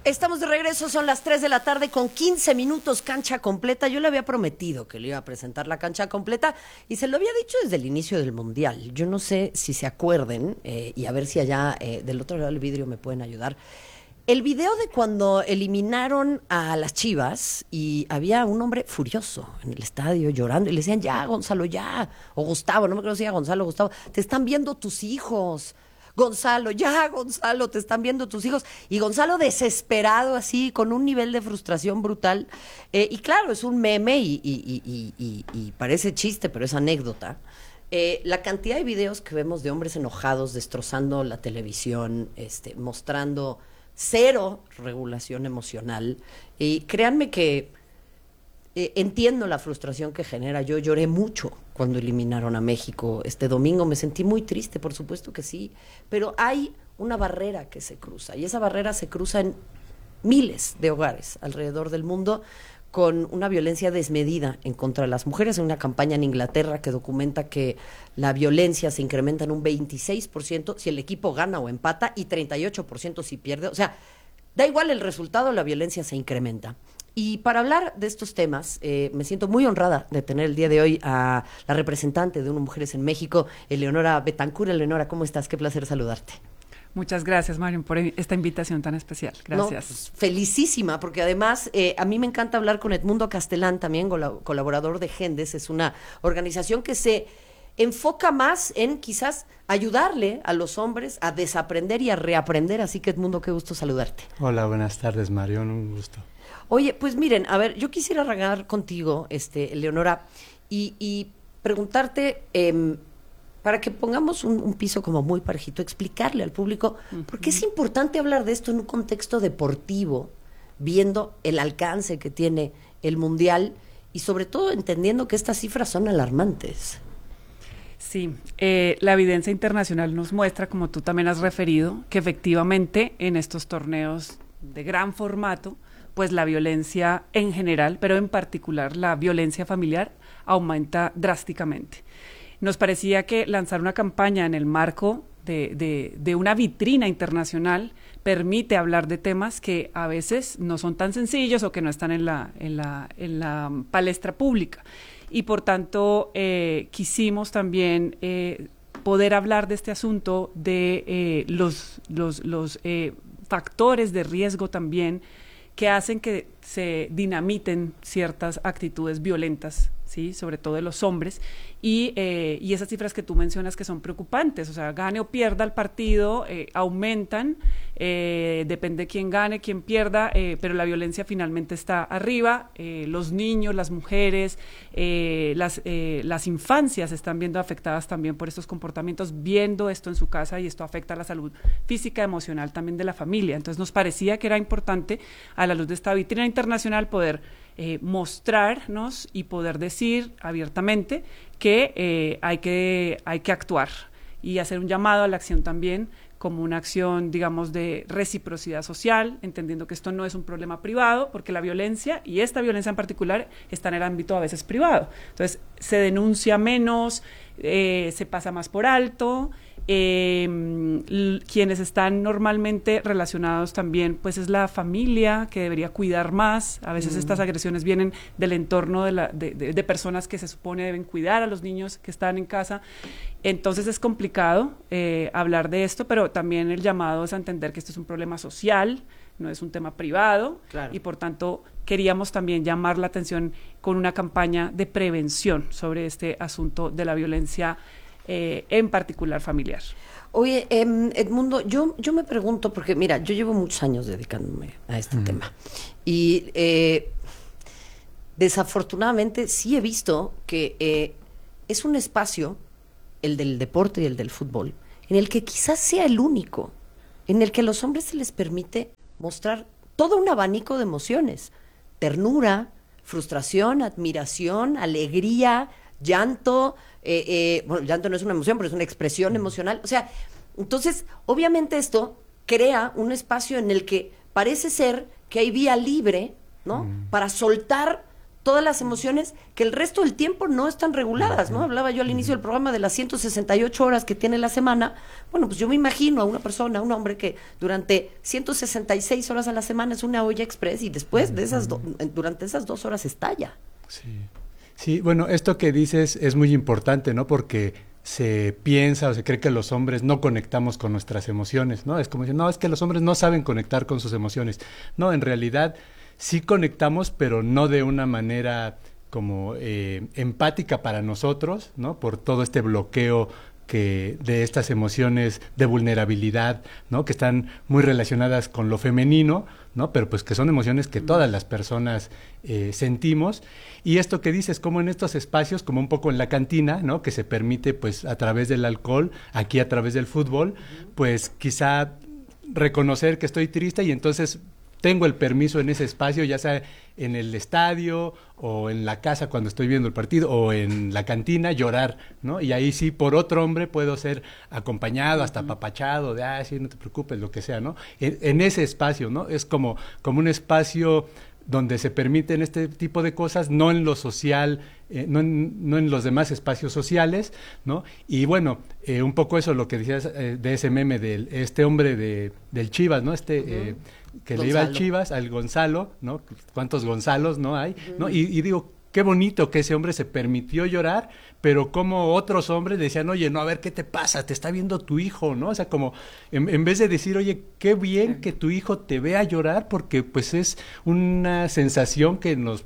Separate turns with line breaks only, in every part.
Estamos de regreso, son las 3 de la tarde con 15 minutos, cancha completa. Yo le había prometido que le iba a presentar la cancha completa y se lo había dicho desde el inicio del Mundial. Yo no sé si se acuerden, y a ver si allá del otro lado del vidrio me pueden ayudar. El video de cuando eliminaron a las Chivas y había un hombre furioso en el estadio llorando y le decían, ya, Gonzalo, ya. O Gustavo, no me acuerdo si era Gonzalo o Gustavo. Te están viendo tus hijos. Gonzalo, ya, Gonzalo, te están viendo tus hijos. Y Gonzalo desesperado así, con un nivel de frustración brutal. Y claro, es un meme y parece chiste, pero es anécdota. La cantidad de videos que vemos de hombres enojados, destrozando la televisión, mostrando cero regulación emocional. Y créanme que entiendo la frustración que genera. Yo lloré mucho cuando eliminaron a México este domingo. Me sentí muy triste, por supuesto que sí. Pero hay una barrera que se cruza. Y esa barrera se cruza en miles de hogares alrededor del mundo con una violencia desmedida en contra de las mujeres. Hay una campaña en Inglaterra que documenta que la violencia se incrementa en un 26% si el equipo gana o empata y 38% si pierde. O sea, da igual el resultado, la violencia se incrementa. Y para hablar de estos temas, me siento muy honrada de tener el día de hoy a la representante de UNO Mujeres en México, Eleonora Betancourt. Eleonora, ¿cómo estás? Qué placer saludarte.
Muchas gracias, Marion, por esta invitación tan especial. Gracias.
No, pues, felicísima, porque además a mí me encanta hablar con Edmundo Castelán, también colaborador de Gendes. Es una organización que se enfoca más en quizás ayudarle a los hombres a desaprender y a reaprender. Así que, Edmundo, qué gusto saludarte.
Hola, buenas tardes, Marion, un gusto.
Oye, pues miren, a ver, yo quisiera arrancar contigo, Leonora, y preguntarte, para que pongamos un piso como muy parejito, explicarle al público por qué es importante hablar de esto en un contexto deportivo, viendo el alcance que tiene el Mundial y sobre todo entendiendo que estas cifras son alarmantes.
Sí, la evidencia internacional nos muestra, como tú también has referido, que efectivamente en estos torneos de gran formato, pues la violencia en general, pero en particular la violencia familiar, aumenta drásticamente. Nos parecía que lanzar una campaña en el marco de una vitrina internacional permite hablar de temas que a veces no son tan sencillos o que no están en la palestra pública. Y por tanto, quisimos también poder hablar de este asunto de los factores de riesgo también que hacen que se dinamiten ciertas actitudes violentas, ¿sí? Sobre todo de los hombres, y esas cifras que tú mencionas que son preocupantes, o sea, gane o pierda el partido, aumentan, depende de quién gane, quién pierda, pero la violencia finalmente está arriba, los niños, las mujeres, las infancias están viendo afectadas también por estos comportamientos, viendo esto en su casa, y esto afecta a la salud física, emocional también de la familia. Entonces nos parecía que era importante, a la luz de esta vitrina internacional, poder mostrarnos y poder decir abiertamente que hay que actuar y hacer un llamado a la acción también como una acción, digamos, de reciprocidad social, entendiendo que esto no es un problema privado, porque la violencia, y esta violencia en particular, está en el ámbito a veces privado. Entonces, se denuncia menos, se pasa más por alto. Quienes están normalmente relacionados también, pues es la familia que debería cuidar más. A veces estas agresiones vienen del entorno de personas que se supone deben cuidar a los niños que están en casa. Entonces es complicado hablar de esto, pero también el llamado es a entender que esto es un problema social, no es un tema privado, claro. Y por tanto queríamos también llamar la atención con una campaña de prevención sobre este asunto de la violencia en particular familiar.
Oye, Edmundo, yo me pregunto, porque mira, yo llevo muchos años dedicándome a este tema y desafortunadamente sí he visto que es un espacio, el del deporte y el del fútbol, en el que quizás sea el único, en el que a los hombres se les permite mostrar todo un abanico de emociones, ternura, frustración, admiración, alegría, llanto. Bueno, llanto no es una emoción, pero es una expresión emocional. O sea, entonces, obviamente esto crea un espacio en el que parece ser que hay vía libre, ¿no? Para soltar todas las emociones que el resto del tiempo no están reguladas, ¿no? Hablaba yo al inicio del programa de las 168 horas que tiene la semana. Bueno, pues yo me imagino a una persona, a un hombre que durante 166 horas a la semana es una olla express y después de esas durante esas 2 horas estalla.
Sí. Sí, bueno, esto que dices es muy importante, ¿no? Porque se piensa o se cree que los hombres no conectamos con nuestras emociones, ¿no? Es como decir, no, es que los hombres no saben conectar con sus emociones. No, en realidad sí conectamos, pero no de una manera como empática para nosotros, ¿no? Por todo este bloqueo de estas emociones de vulnerabilidad, ¿no? Que están muy relacionadas con lo femenino, ¿no? Pero pues que son emociones que todas las personas sentimos. Y esto que dices, como en estos espacios, como un poco en la cantina, ¿no? Que se permite pues a través del alcohol, aquí a través del fútbol, pues quizá reconocer que estoy triste y entonces tengo el permiso en ese espacio, ya sea en el estadio o en la casa cuando estoy viendo el partido o en la cantina, llorar, ¿no? Y ahí sí, por otro hombre puedo ser acompañado, hasta apapachado, de, sí, no te preocupes, lo que sea, ¿no? En ese espacio, ¿no? Es como un espacio donde se permiten este tipo de cosas, no en lo social, no en los demás espacios sociales, ¿no? Y bueno, un poco eso, lo que decías de ese meme de este hombre del Chivas, ¿no? Que Gonzalo. Le iba al Chivas, al Gonzalo, ¿no? ¿Cuántos Gonzalos no hay? ¿No? Y digo, qué bonito que ese hombre se permitió llorar, pero como otros hombres decían, oye, no, a ver, ¿qué te pasa? Te está viendo tu hijo, ¿no? O sea, como en vez de decir, oye, qué bien que tu hijo te vea llorar, porque pues es una sensación que nos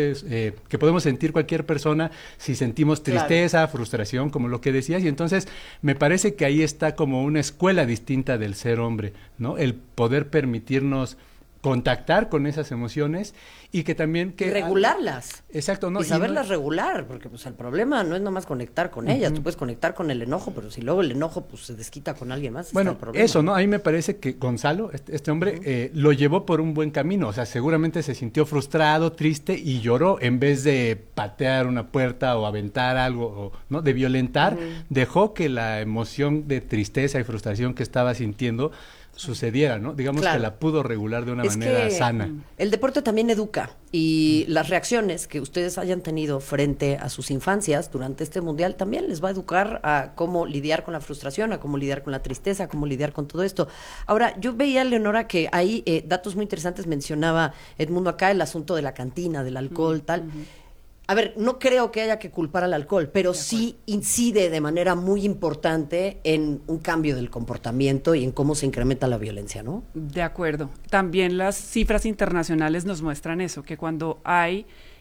que podemos sentir cualquier persona si sentimos tristeza, claro, frustración, como lo que decías, y entonces me parece que ahí está como una escuela distinta del ser hombre, ¿no? El poder permitirnos contactar con esas emociones y que también que
regularlas.
Exacto, ¿no?
Y saberlas regular, porque pues el problema no es nomás conectar con ellas, tú puedes conectar con el enojo, pero si luego el enojo pues se desquita con alguien más,
bueno,
está el problema.
Eso, ¿no? A mí me parece que Gonzalo, este hombre, lo llevó por un buen camino, o sea, seguramente se sintió frustrado, triste y lloró en vez de patear una puerta o aventar algo, ¿no? De violentar, dejó que la emoción de tristeza y frustración que estaba sintiendo sucediera, ¿no? Digamos, claro, que la pudo regular de una manera sana.
El deporte también educa y las reacciones que ustedes hayan tenido frente a sus infancias durante este mundial también les va a educar a cómo lidiar con la frustración, a cómo lidiar con la tristeza, a cómo lidiar con todo esto. Ahora, yo veía, Leonora, que hay datos muy interesantes, mencionaba Edmundo acá el asunto de la cantina, del alcohol, tal. A ver, no creo que haya que culpar al alcohol, pero sí incide de manera muy importante en un cambio del comportamiento y en cómo se incrementa la violencia, ¿no?
De acuerdo. También las cifras internacionales nos muestran eso, que cuando hay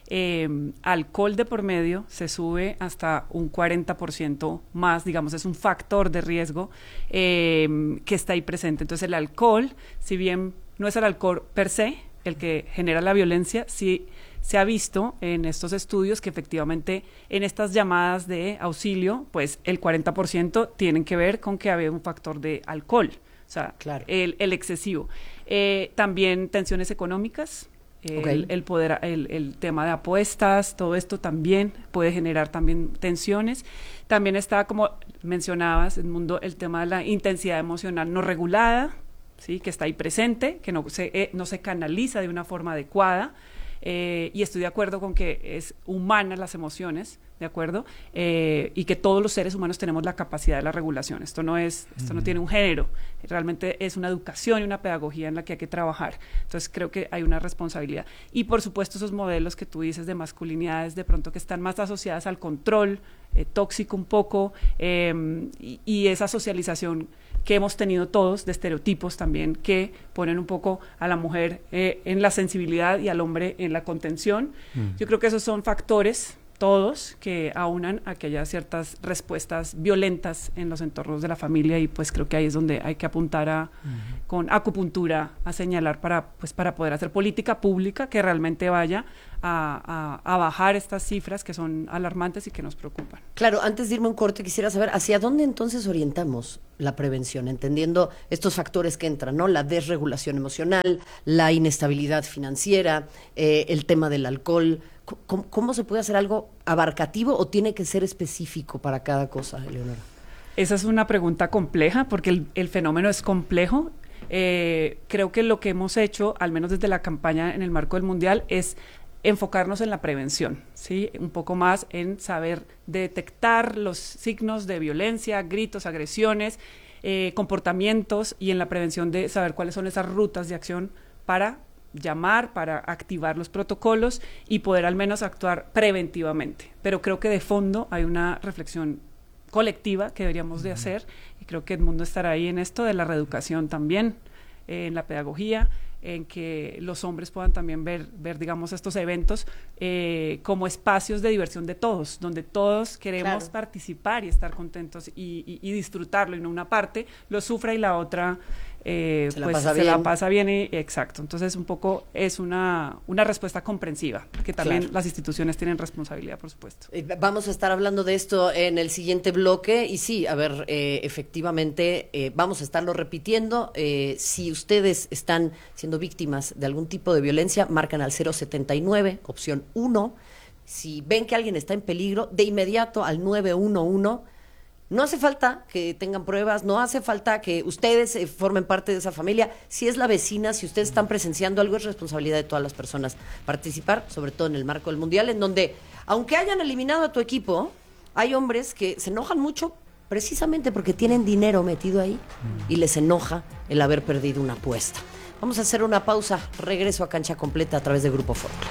alcohol de por medio se sube hasta un 40% más, digamos, es un factor de riesgo que está ahí presente. Entonces el alcohol, si bien no es el alcohol per se el que genera la violencia, sí se ha visto en estos estudios que efectivamente en estas llamadas de auxilio, pues el 40% tienen que ver con que había un factor de alcohol, o sea, claro, el excesivo. También tensiones económicas, el tema de apuestas, todo esto también puede generar también tensiones. También está, como mencionabas, Edmundo, el tema de la intensidad emocional no regulada, ¿sí? Que está ahí presente, que no se canaliza de una forma adecuada. Y estoy de acuerdo con que es humana las emociones, ¿de acuerdo? Y que todos los seres humanos tenemos la capacidad de la regulación. Esto no tiene un género, realmente es una educación y una pedagogía en la que hay que trabajar. Entonces creo que hay una responsabilidad. Y por supuesto esos modelos que tú dices de masculinidades de pronto que están más asociadas al control tóxico un poco y esa socialización que hemos tenido todos, de estereotipos también, que ponen un poco a la mujer en la sensibilidad y al hombre en la contención. Yo creo que esos son factores, todos, que aunan a que haya ciertas respuestas violentas en los entornos de la familia y pues creo que ahí es donde hay que apuntar con acupuntura a señalar para poder hacer política pública que realmente vaya a bajar estas cifras que son alarmantes y que nos preocupan.
Claro, antes de irme a un corte quisiera saber hacia dónde entonces orientamos la prevención, entendiendo estos factores que entran, ¿no? La desregulación emocional, la inestabilidad financiera, el tema del alcohol. ¿Cómo se puede hacer algo abarcativo o tiene que ser específico para cada cosa, Eleonora?
Esa es una pregunta compleja porque el fenómeno es complejo. Creo que lo que hemos hecho, al menos desde la campaña en el marco del Mundial, es enfocarnos en la prevención, ¿sí? Un poco más en saber detectar los signos de violencia, gritos, agresiones, comportamientos, y en la prevención de saber cuáles son esas rutas de acción para llamar, para activar los protocolos y poder al menos actuar preventivamente. Pero creo que de fondo hay una reflexión colectiva que deberíamos de hacer, y creo que Edmundo estará ahí en esto de la reeducación también, en la pedagogía, en que los hombres puedan también ver digamos, estos eventos como espacios de diversión de todos, donde todos queremos participar y estar contentos y disfrutarlo, y no una parte lo sufra y la otra se la pasa bien. Exacto. Entonces un poco es una respuesta comprensiva, que también las instituciones tienen responsabilidad, por supuesto.
Vamos a estar hablando de esto en el siguiente bloque, y sí, a ver, efectivamente vamos a estarlo repitiendo. Si ustedes están siendo víctimas de algún tipo de violencia, marcan al 079, opción 1. Si ven que alguien está en peligro, de inmediato al 911. No hace falta que tengan pruebas, no hace falta que ustedes formen parte de esa familia. Si es la vecina, si ustedes están presenciando algo, es responsabilidad de todas las personas participar, sobre todo en el marco del Mundial, en donde, aunque hayan eliminado a tu equipo, hay hombres que se enojan mucho precisamente porque tienen dinero metido ahí y les enoja el haber perdido una apuesta. Vamos a hacer una pausa, regreso a Cancha Completa a través de Grupo Fórmula.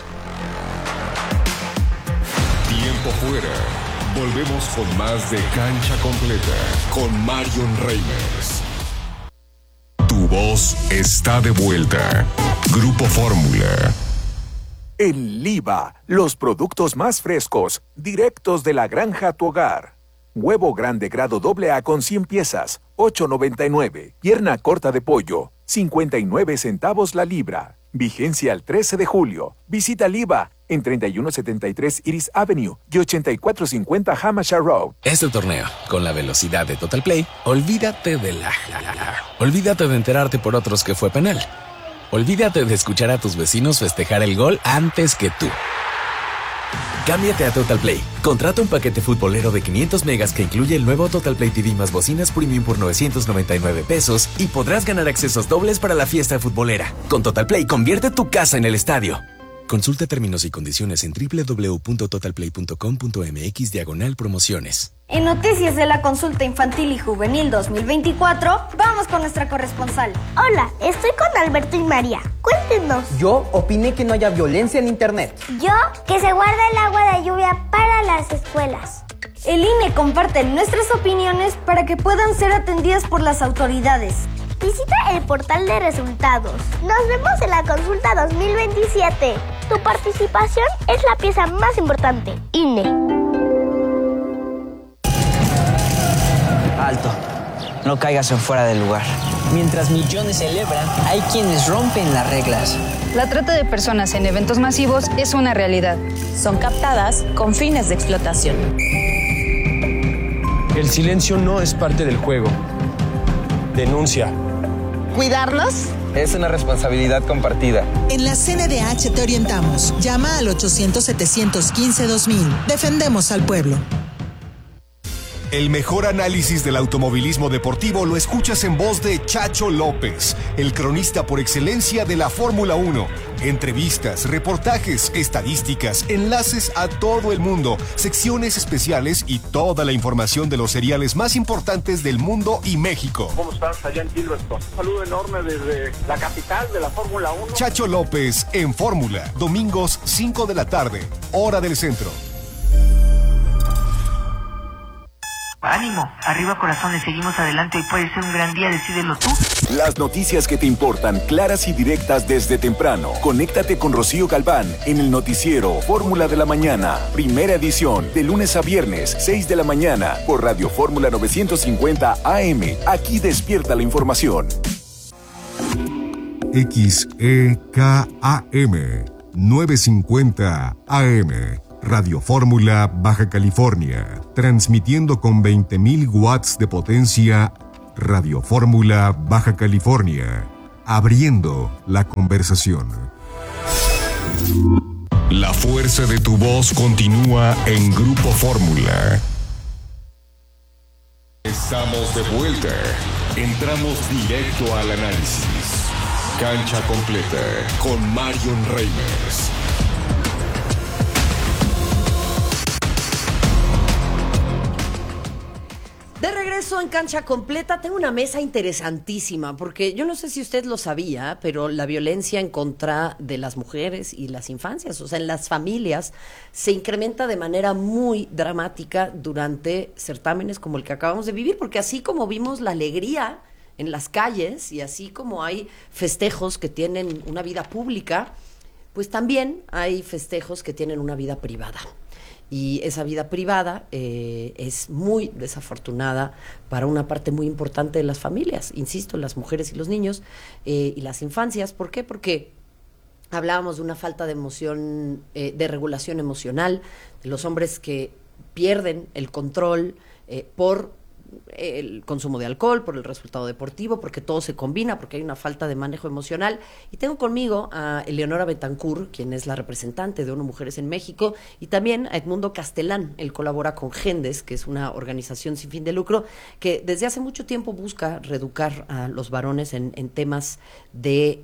Tiempo fuera. Volvemos con más de Cancha Completa con Marion Reimers. Tu voz está de vuelta. Grupo Fórmula.
En Liva, los productos más frescos, directos de la granja a tu hogar. Huevo grande grado AA con 100 piezas, $8.99. Pierna corta de pollo, 59 centavos la libra. Vigencia al 13 de julio. Visita Liva en 3173 Iris Avenue y 8450 Hampshire Road.
Este torneo, con la velocidad de Total Play, olvídate de olvídate de enterarte por otros que fue penal. Olvídate de escuchar a tus vecinos festejar el gol antes que tú. Cámbiate a Total Play. Contrata un paquete futbolero de 500 megas que incluye el nuevo Total Play TV más bocinas premium por $999 y podrás ganar accesos dobles para la fiesta futbolera. Con Total Play, convierte tu casa en el estadio. Consulta términos y condiciones en www.totalplay.com.mx/promociones.
En noticias de la consulta infantil y juvenil 2024, vamos con nuestra corresponsal.
Hola, estoy con Alberto y María. Cuéntenos.
Yo opiné que no haya violencia en internet.
Yo, que se guarda el agua de lluvia para las escuelas.
El INE comparte nuestras opiniones para que puedan ser atendidas por las autoridades.
Visita el portal de resultados. Nos vemos en la consulta 2027. Tu participación es la pieza más importante. INE.
Alto. No caigas en fuera del lugar. Mientras millones celebran, hay quienes rompen las reglas.
La trata de personas en eventos masivos es una realidad.
Son captadas con fines de explotación.
El silencio no es parte del juego. Denuncia.
¿Cuidarnos?
Es una responsabilidad compartida.
En la CNDH te orientamos. Llama al 800-715-2000. Defendemos al pueblo.
El mejor análisis del automovilismo deportivo lo escuchas en voz de Chacho López, el cronista por excelencia de la Fórmula 1. Entrevistas, reportajes, estadísticas, enlaces a todo el mundo, secciones especiales y toda la información de los seriales más importantes del mundo y México.
¿Cómo estás allá en Silverstone? Un saludo enorme desde la capital de la Fórmula 1.
Chacho López en Fórmula, domingos 5 de la tarde, hora del centro.
Ánimo, arriba corazones, seguimos adelante, hoy puede ser un gran día, decídelo tú.
Las noticias que te importan, claras y directas desde temprano. Conéctate con Rocío Galván en el noticiero Fórmula de la Mañana, primera edición, de lunes a viernes, 6 de la mañana, por Radio Fórmula 950 AM. Aquí despierta la información.
XEKAM 950 AM. Radio Fórmula Baja California, transmitiendo con 20.000 watts de potencia. Radio Fórmula Baja California, abriendo la conversación. La fuerza de tu voz continúa en Grupo Fórmula. Estamos de vuelta. Entramos directo al análisis. Cancha Completa con Marion Reimers.
regreso en Cancha Completa. Tengo una mesa interesantísima, porque yo no sé si usted lo sabía, pero la violencia en contra de las mujeres y las infancias, o sea, en las familias, se incrementa de manera muy dramática durante certámenes como el que acabamos de vivir, porque así como vimos la alegría en las calles y así como hay festejos que tienen una vida pública, pues también hay festejos que tienen una vida privada. Y esa vida privada es muy desafortunada para una parte muy importante de las familias, insisto, las mujeres y los niños y las infancias. ¿Por qué? Porque hablábamos de una falta de emoción, de regulación emocional, de los hombres que pierden el control por el consumo de alcohol, por el resultado deportivo, porque todo se combina, porque hay una falta de manejo emocional. Y tengo conmigo a Eleonora Betancourt, quien es la representante de ONU Mujeres en México, y también a Edmundo Castelán. Él colabora con Gendes, que es una organización sin fin de lucro, que desde hace mucho tiempo busca reeducar a los varones en temas de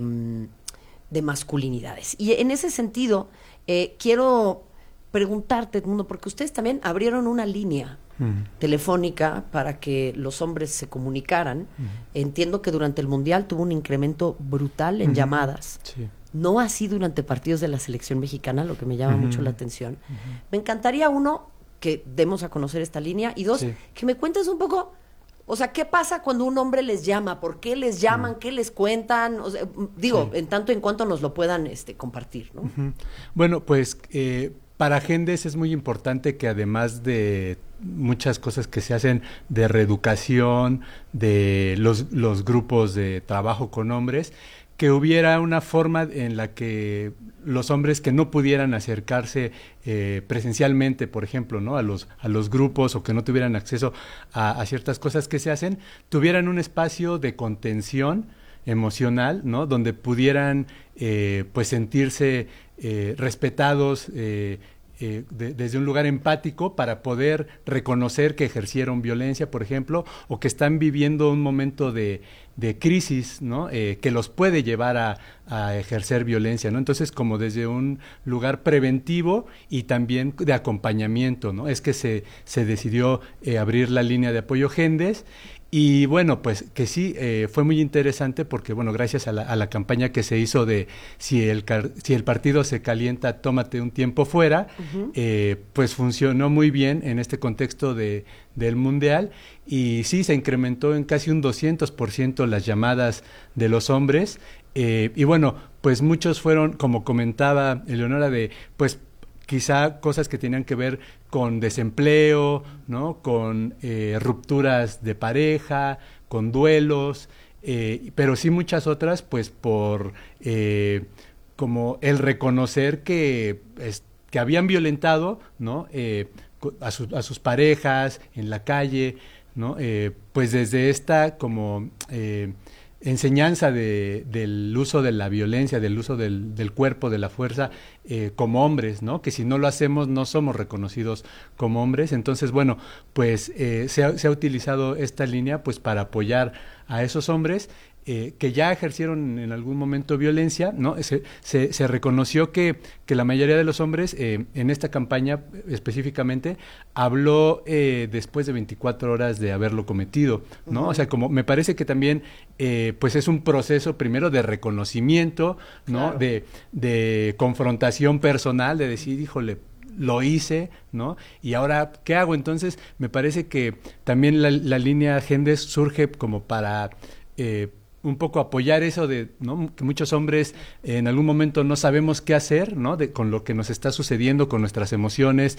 masculinidades. Y en ese sentido, quiero preguntarte, Edmundo, porque ustedes también abrieron una línea telefónica para que los hombres se comunicaran. Entiendo que durante el Mundial tuvo un incremento brutal en llamadas.
Sí.
No así durante partidos de la selección mexicana, lo que me llama mucho la atención. Me encantaría, uno, que demos a conocer esta línea, y dos, que me cuentes un poco, o sea, ¿qué pasa cuando un hombre les llama? ¿Por qué les llaman? ¿Qué les cuentan? O sea, digo, en tanto en cuanto nos lo puedan compartir, ¿no?
Bueno, pues para Gendes es muy importante que, además de muchas cosas que se hacen de reeducación, de los grupos de trabajo con hombres, que hubiera una forma en la que los hombres que no pudieran acercarse presencialmente, por ejemplo, ¿no?, a los grupos, o que no tuvieran acceso a ciertas cosas que se hacen, tuvieran un espacio de contención emocional, ¿no?, donde pudieran pues sentirse respetados desde un lugar empático, para poder reconocer que ejercieron violencia, por ejemplo, o que están viviendo un momento de crisis, ¿no?, que los puede llevar a ejercer violencia, ¿no? Entonces, como desde un lugar preventivo y también de acompañamiento, ¿no? Es que se decidió abrir la línea de apoyo Gendes. Y bueno, pues que sí, fue muy interesante porque, bueno, gracias a la campaña que se hizo de si el partido se calienta, tómate un tiempo fuera, pues funcionó muy bien en este contexto del Mundial, y sí, se incrementó en casi un 200% las llamadas de los hombres, y bueno, pues muchos fueron, como comentaba Eleonora, pues quizá cosas que tenían que ver con desempleo, ¿no?, con rupturas de pareja, con duelos, pero sí muchas otras, pues por como el reconocer que habían violentado, ¿no?, a sus parejas en la calle, ¿no?, pues desde esta como enseñanza del uso de la violencia, del uso del cuerpo, de la fuerza, como hombres, ¿no?, que si no lo hacemos no somos reconocidos como hombres. Entonces, bueno, pues se ha utilizado esta línea pues para apoyar a esos hombres que ya ejercieron en algún momento violencia, ¿no? Se reconoció que la mayoría de los hombres en esta campaña específicamente habló después de 24 horas de haberlo cometido, ¿no? O sea, como me parece que también pues es un proceso primero de reconocimiento, ¿no?
Claro.
De confrontación personal, de decir, híjole, lo hice, ¿no? Y ahora, ¿qué hago? Entonces, me parece que también la línea Gendes surge como para un poco apoyar eso de, ¿no?, que muchos hombres en algún momento no sabemos qué hacer, ¿no?, con lo que nos está sucediendo, con nuestras emociones,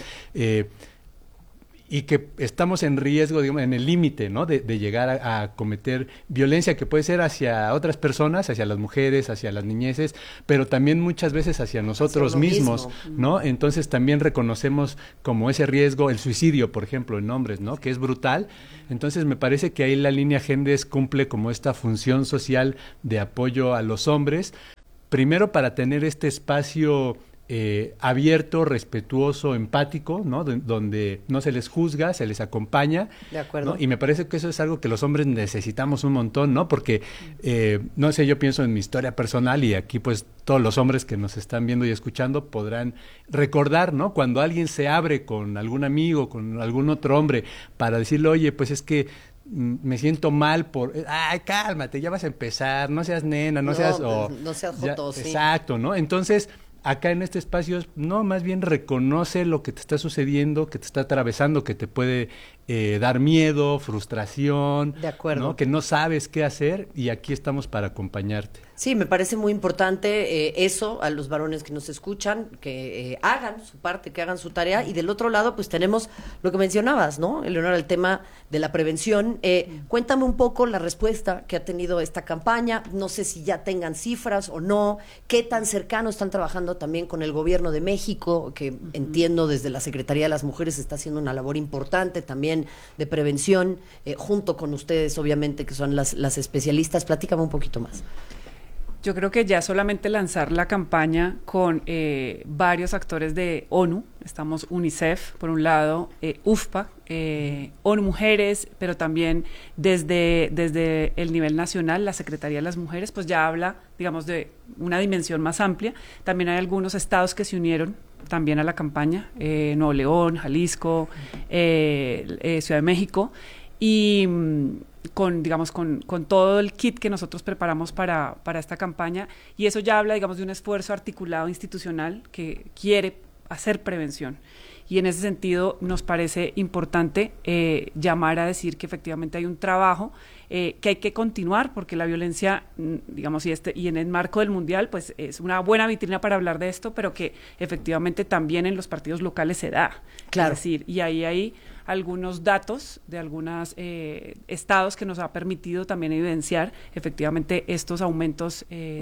y que estamos en riesgo, digamos, en el límite, ¿no?, de llegar a cometer violencia, que puede ser hacia otras personas, hacia las mujeres, hacia las niñeces, pero también muchas veces hacia nosotros mismos, ¿no? Entonces también reconocemos como ese riesgo, el suicidio, por ejemplo, en hombres, ¿no?, que es brutal. Entonces me parece que ahí la línea Gendes cumple como esta función social de apoyo a los hombres, primero para tener este espacio abierto, respetuoso, empático, ¿no?, donde no se les juzga, se les acompaña.
De acuerdo.
¿No? Y me parece que eso es algo que los hombres necesitamos un montón, ¿no? Porque, no sé, yo pienso en mi historia personal, y aquí pues todos los hombres que nos están viendo y escuchando podrán recordar, ¿no?, cuando alguien se abre con algún amigo, con algún otro hombre, para decirle, oye, pues es que me siento mal por, ay, cálmate, ya vas a empezar, no seas nena, no seas
joto, sí.
Exacto, ¿no? Entonces, acá en este espacio, no, más bien reconoce lo que te está sucediendo, que te está atravesando, que te puede dar miedo, frustración,
de acuerdo,
¿no? Que no sabes qué hacer, y aquí estamos para acompañarte.
Sí, me parece muy importante eso, a los varones que nos escuchan, que hagan su parte, que hagan su tarea, y del otro lado pues tenemos lo que mencionabas, ¿no, Eleonora? El tema de la prevención. Cuéntame un poco la respuesta que ha tenido esta campaña, no sé si ya tengan cifras o no, qué tan cercano están trabajando también con el gobierno de México, que entiendo desde la Secretaría de las Mujeres está haciendo una labor importante también de prevención, junto con ustedes obviamente que son las especialistas. Platícame un poquito más.
Yo creo que ya solamente lanzar la campaña con varios actores de ONU, estamos UNICEF, por un lado, UFPA, ONU Mujeres, pero también desde el nivel nacional, la Secretaría de las Mujeres, pues ya habla, digamos, de una dimensión más amplia. También hay algunos estados que se unieron también a la campaña, Nuevo León, Jalisco, Ciudad de México, y con todo el kit que nosotros preparamos para esta campaña, y eso ya habla, digamos, de un esfuerzo articulado institucional que quiere hacer prevención. Y en ese sentido nos parece importante llamar a decir que efectivamente hay un trabajo que hay que continuar, porque la violencia, digamos, y en el marco del Mundial, pues es una buena vitrina para hablar de esto, pero que efectivamente también en los partidos locales se da.
Claro.
Es decir, y ahí hay algunos datos de algunos estados que nos ha permitido también evidenciar efectivamente estos aumentos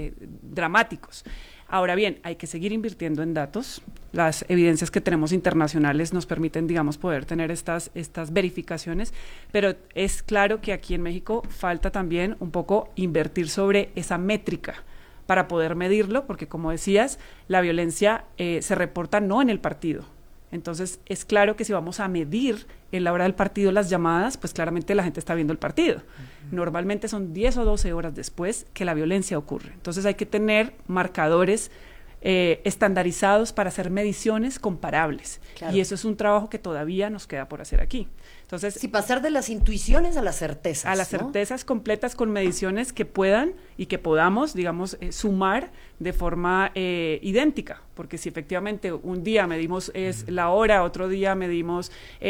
dramáticos. Ahora bien, hay que seguir invirtiendo en datos. Las evidencias que tenemos internacionales nos permiten, digamos, poder tener estas verificaciones, pero es claro que aquí en México falta también un poco invertir sobre esa métrica para poder medirlo, porque como decías, la violencia se reporta no en el partido. Entonces, es claro que si vamos a medir en la hora del partido las llamadas, pues claramente la gente está viendo el partido. Normalmente son 10 o 12 horas después que la violencia ocurre. Entonces, hay que tener marcadores estandarizados para hacer mediciones comparables. Claro. Y eso es un trabajo que todavía nos queda por hacer aquí. Entonces,
sí, pasar de las intuiciones a las certezas.
A las certezas completas con mediciones que puedan y que podamos, digamos, sumar de forma idéntica. Porque si efectivamente un día medimos la hora, otro día medimos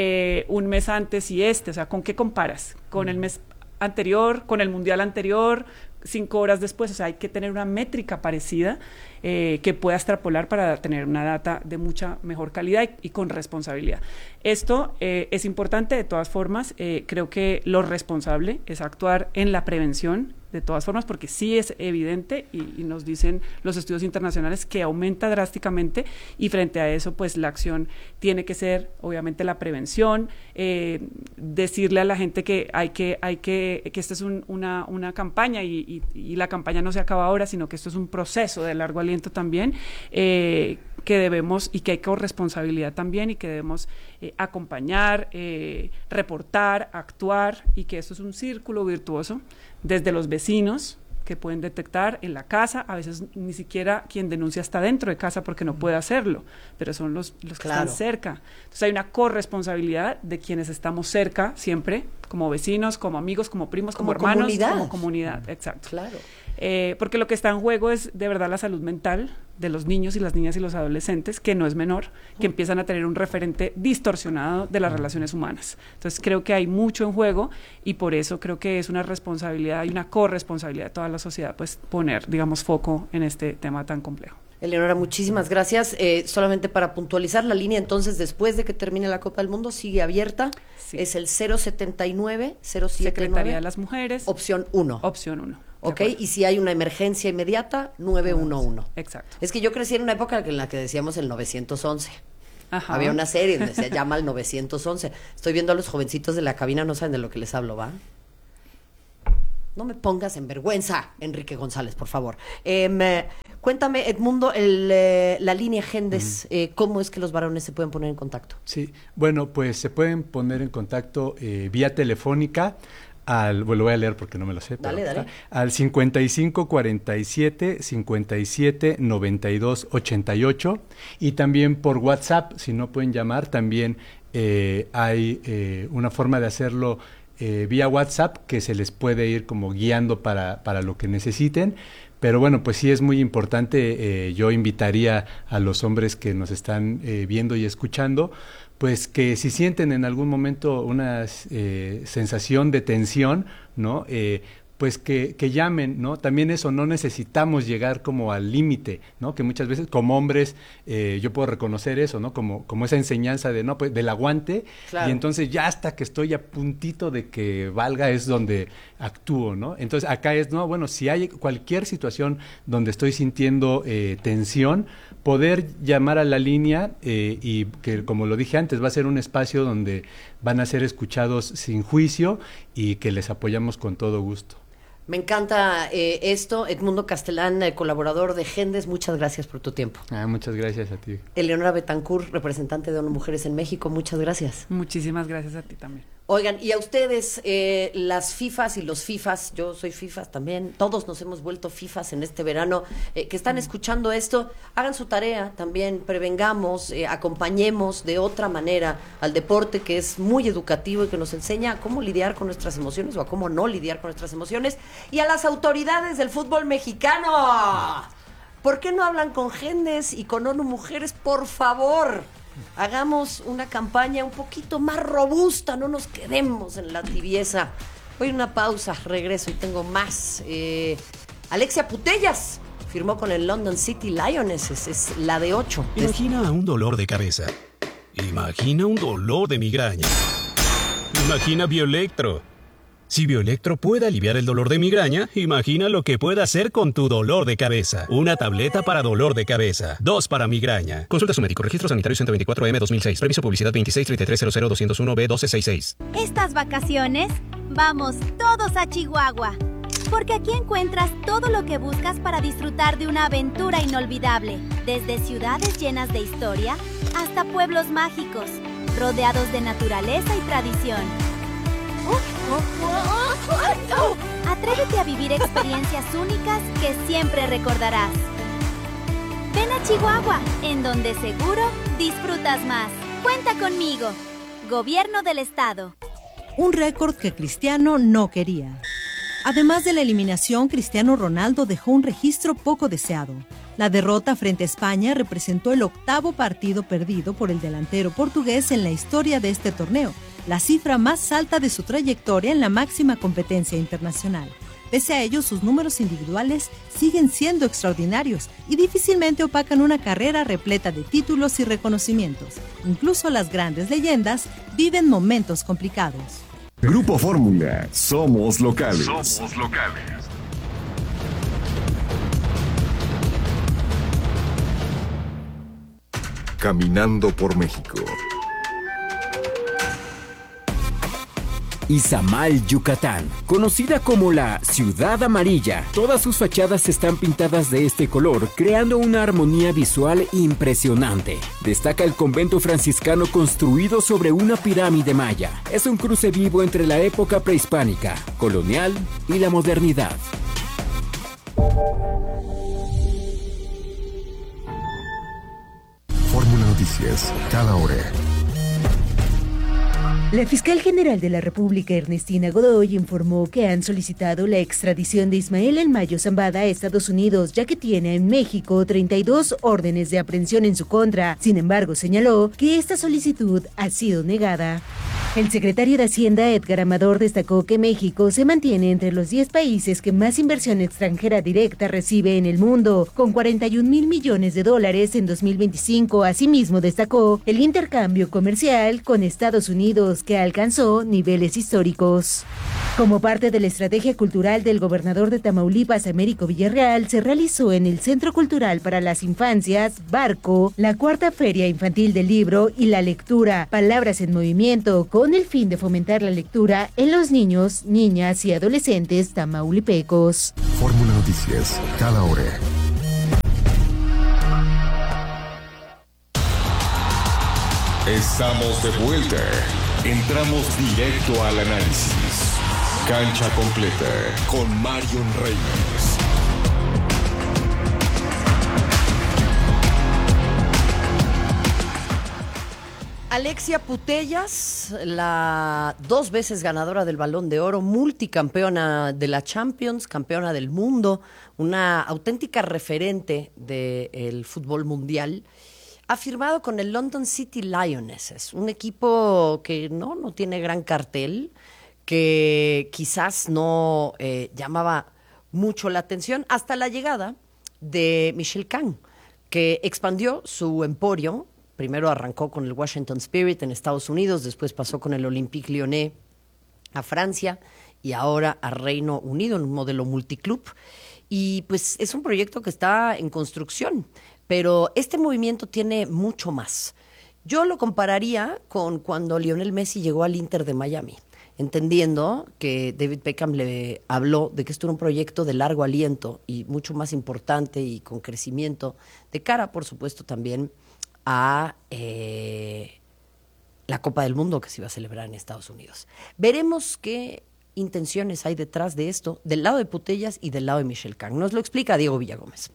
un mes antes y o sea, ¿con qué comparas? ¿Con el mes anterior, con el mundial anterior, 5 horas después? O sea, hay que tener una métrica parecida que pueda extrapolar para tener una data de mucha mejor calidad y con responsabilidad. Esto es importante, de todas formas. Creo que lo responsable es actuar en la prevención, de todas formas, porque sí es evidente y nos dicen los estudios internacionales que aumenta drásticamente, y frente a eso, pues la acción tiene que ser, obviamente, la prevención, decirle a la gente que que esta es una campaña y la campaña no se acaba ahora, sino que esto es un proceso de largo aliento también, que debemos y que hay corresponsabilidad también y que debemos acompañar, reportar, actuar, y que esto es un círculo virtuoso desde los vecinos que pueden detectar en la casa. A veces ni siquiera quien denuncia está dentro de casa porque no puede hacerlo, pero son los que están cerca. Entonces hay una corresponsabilidad de quienes estamos cerca siempre, como vecinos, como amigos, como primos, como hermanos,
comunidad.
Como comunidad, exacto.
Claro.
Porque lo que está en juego es de verdad la salud mental de los niños y las niñas y los adolescentes, que no es menor, que empiezan a tener un referente distorsionado de las relaciones humanas. Entonces creo que hay mucho en juego, y por eso creo que es una responsabilidad y una corresponsabilidad de toda la sociedad, pues poner, digamos, foco en este tema tan complejo.
Eleonora, muchísimas gracias. Solamente para puntualizar, la línea entonces, después de que termine la Copa del Mundo, sigue abierta. Sí. Es el 079-079.
Secretaría de las Mujeres.
Opción 1.
Opción 1.
Ok, y si hay una emergencia inmediata, 911.
Exacto.
Es que yo crecí en una época en la que decíamos el 911.
Ajá.
Había una serie donde se llama el 911. Estoy viendo a los jovencitos de la cabina, no saben de lo que les hablo, ¿va? No me pongas en vergüenza, Enrique González, por favor. Cuéntame, Edmundo, la línea Gendes, ¿cómo es que los varones se pueden poner en contacto?
Sí, bueno, pues se pueden poner en contacto vía telefónica lo voy a leer porque no me lo sé.
Dale, dale.
Al 5547-579288, y también por WhatsApp, si no pueden llamar, también hay una forma de hacerlo vía WhatsApp que se les puede ir como guiando para lo que necesiten. Pero bueno, pues sí es muy importante, yo invitaría a los hombres que nos están viendo y escuchando, pues que si sienten en algún momento una sensación de tensión, ¿no? Pues que llamen, ¿no? También eso, no necesitamos llegar como al límite, ¿no? Que muchas veces como hombres yo puedo reconocer eso, ¿no? Como esa enseñanza de, no, pues del aguante, claro. Y entonces ya hasta que estoy a puntito de que valga es donde actúo, ¿no? Entonces acá es, no, bueno, si hay cualquier situación donde estoy sintiendo tensión, poder llamar a la línea y que, como lo dije antes, va a ser un espacio donde van a ser escuchados sin juicio y que les apoyamos con todo gusto.
Me encanta esto. Edmundo Castelán, colaborador de Gendes, muchas gracias por tu tiempo.
Muchas gracias a ti.
Eleonora Betancourt, representante de ONU Mujeres en México, muchas gracias.
Muchísimas gracias a ti también.
Oigan, y a ustedes, las FIFAs y los FIFAs, yo soy FIFAs también, todos nos hemos vuelto FIFAs en este verano, que están escuchando esto, hagan su tarea también, prevengamos, acompañemos de otra manera al deporte que es muy educativo y que nos enseña a cómo lidiar con nuestras emociones o a cómo no lidiar con nuestras emociones, y a las autoridades del fútbol mexicano. ¿Por qué no hablan con Gendes y con ONU Mujeres? Por favor. Hagamos una campaña un poquito más robusta, no nos quedemos en la tibieza. Voy a una pausa, regreso y tengo más. Alexia Putellas firmó con el London City Lionesses, es la de 8.
Imagina un dolor de cabeza. Imagina un dolor de migraña. Imagina Bioelectro. Si Bioelectro puede aliviar el dolor de migraña, imagina lo que puede hacer con tu dolor de cabeza. Una tableta para dolor de cabeza, 2 para migraña. Consulta a su médico. Registro sanitario 124M 2006. Previso publicidad 2633000201B1266.
Estas vacaciones, vamos todos a Chihuahua. Porque aquí encuentras todo lo que buscas para disfrutar de una aventura inolvidable. Desde ciudades llenas de historia hasta pueblos mágicos, rodeados de naturaleza y tradición. Atrévete a vivir experiencias únicas que siempre recordarás. Ven a Chihuahua, en donde seguro disfrutas más. Cuenta conmigo. Gobierno del Estado.
Un récord que Cristiano no quería. Además de la eliminación, Cristiano Ronaldo dejó un registro poco deseado. La derrota frente a España representó el 8º partido perdido por el delantero portugués en la historia de este torneo, la cifra más alta de su trayectoria en la máxima competencia internacional. Pese a ello, sus números individuales siguen siendo extraordinarios y difícilmente opacan una carrera repleta de títulos y reconocimientos. Incluso las grandes leyendas viven momentos complicados.
Grupo Fórmula, somos locales.
Somos locales.
Caminando por México.
Izamal, Yucatán, conocida como la Ciudad Amarilla. Todas sus fachadas están pintadas de este color, creando una armonía visual impresionante. Destaca el convento franciscano construido sobre una pirámide maya. Es un cruce vivo entre la época prehispánica, colonial y la modernidad.
Fórmula Noticias, cada hora.
La fiscal general de la República, Ernestina Godoy, informó que han solicitado la extradición de Ismael El Mayo Zambada a Estados Unidos, ya que tiene en México 32 órdenes de aprehensión en su contra. Sin embargo, señaló que esta solicitud ha sido negada. El secretario de Hacienda, Edgar Amador, destacó que México se mantiene entre los 10 países que más inversión extranjera directa recibe en el mundo, con 41,000 millones de dólares en 2025. Asimismo, destacó el intercambio comercial con Estados Unidos, que alcanzó niveles históricos. Como parte de la estrategia cultural del gobernador de Tamaulipas, Américo Villarreal, se realizó en el Centro Cultural para las Infancias, Barco, la 4ª Feria Infantil del Libro y la Lectura, Palabras en Movimiento, con el fin de fomentar la lectura en los niños, niñas y adolescentes tamaulipecos.
Fórmula Noticias, cada hora. Estamos de vuelta. Entramos directo al análisis. Cancha completa con Marion Reynolds.
Alexia Putellas, la 2 veces ganadora del Balón de Oro, multicampeona de la Champions, campeona del mundo, una auténtica referente del fútbol mundial, ha firmado con el London City Lionesses, un equipo que no tiene gran cartel, que quizás no llamaba mucho la atención hasta la llegada de Michel Kahn, que expandió su emporio. Primero arrancó con el Washington Spirit en Estados Unidos, después pasó con el Olympique Lyonnais a Francia y ahora a Reino Unido en un modelo multiclub. Y pues es un proyecto que está en construcción, pero este movimiento tiene mucho más. Yo lo compararía con cuando Lionel Messi llegó al Inter de Miami, entendiendo que David Beckham le habló de que esto era un proyecto de largo aliento y mucho más importante y con crecimiento de cara, por supuesto, también a la Copa del Mundo que se iba a celebrar en Estados Unidos. Veremos qué intenciones hay detrás de esto, del lado de Putellas y del lado de Michel Kahn. Nos lo explica Diego Villagómez.